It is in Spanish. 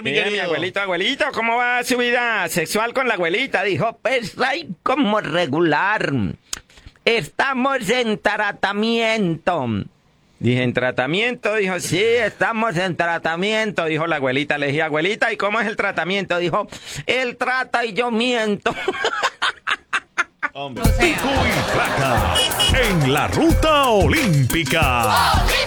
mi Mira, mi querido. abuelito, ¿cómo va su vida sexual con la abuelita? Dijo, pues ahí como regular. Estamos en tratamiento. Dije, ¿en tratamiento? Dijo, sí, estamos en tratamiento. Dijo la abuelita. Le dije, abuelita, ¿y cómo es el tratamiento? Dijo, él trata y yo miento. Hombre. Pico y placa en la ruta olímpica.